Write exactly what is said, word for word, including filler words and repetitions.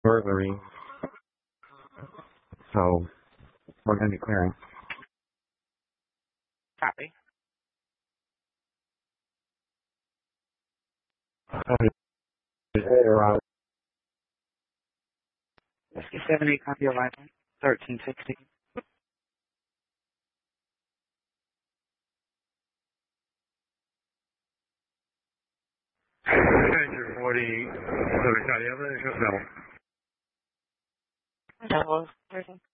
burglary. So we're going to be clearing. Copy. Later on. Whiskey seven eight, copy arrival. thirteen sixty. Ranger forty, Southern County, evidence, just metal. Double.